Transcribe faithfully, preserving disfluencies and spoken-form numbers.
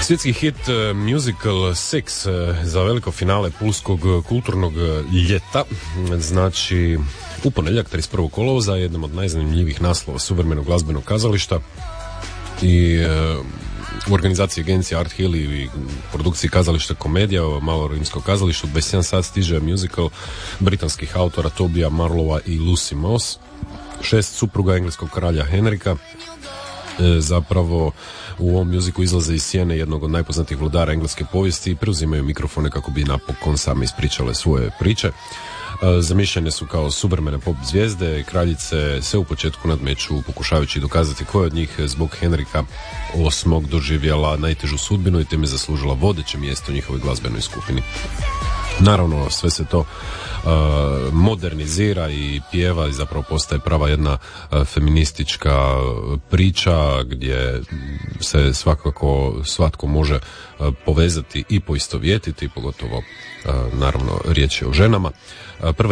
Svjetski hit uh, musical Six uh, za veliko finale pulskog kulturnog ljeta, znači u ponedjeljak trideset prvog kolovoza, jednom od najzanimljivijih naslova suvremenog glazbenog kazališta i uh, u organizaciji agencije Art Hill i produkciji kazališta Komedija, malo rimsko kazalište, u dvadeset jedan sat stiže musical britanskih autora Tobija Marlowa i Lucy Moss, šest supruga engleskog kralja Henrika. E, zapravo u ovom muziku izlaze iz sjene jednog od najpoznatijih vladara engleske povijesti i preuzimaju mikrofone kako bi napokon same ispričale svoje priče. E, zamišljene su kao suvremene pop zvijezde, kraljice se u početku nadmeću pokušavajući dokazati koja je od njih zbog Henrika osmog doživjela najtežu sudbinu i time zaslužila vodeće mjesto u njihovoj glazbenoj skupini. Naravno, sve se to uh, modernizira i pjeva i zapravo postaje prava jedna uh, feministička priča gdje se svakako svatko može uh, povezati i poistovjetiti, pogotovo uh, naravno riječ je o ženama. Uh, prva